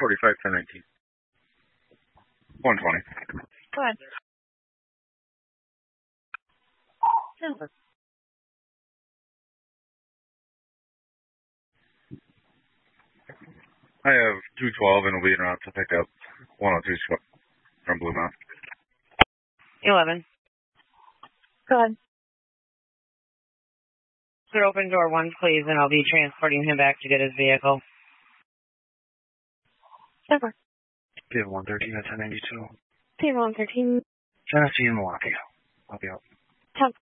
45, 1019. 120. Go ahead. Silver. I have 212 and will be around to pick up 102 from Blue Mountain. 11. Go ahead. Sir, open door 1, please, and I'll be transporting him back to get his vehicle. Silver. Give 113 at 1092. Give 113. Tennessee and Milwaukee. I'll be out. 10.